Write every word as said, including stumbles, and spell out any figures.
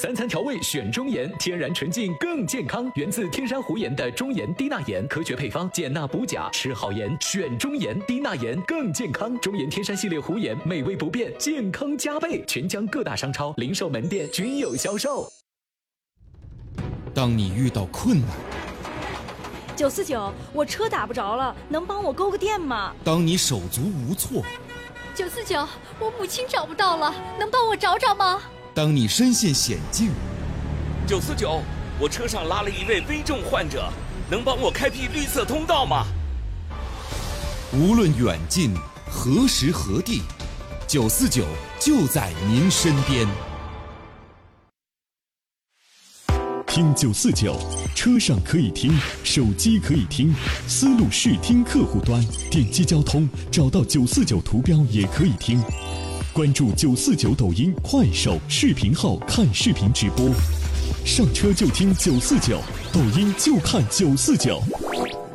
三餐调味选中盐，天然纯净更健康，源自天山湖盐的中盐低钠盐，科学配方，减钠补钾，吃好盐选中盐，低钠盐更健康。中盐天山系列湖盐，美味不变，健康加倍。全江各大商超、零售门店均有销售。 当你遇到困难， 九四九，我车打不着了，能帮我勾个电吗？ 当你手足无措， 九四九，我母亲找不到了，能帮我找找吗？ 当你身陷险境， 九四九，我车上拉了一位危重患者，能帮我开辟绿色通道吗？ 无论远近，何时何地，九四九就在您身边。 听九四九，车上可以听，手机可以听，思路视听客户端点击交通，找到九四九图标也可以听。关注九四九抖音、快手视频号看视频直播，上车就听九四九，抖音就看九四九。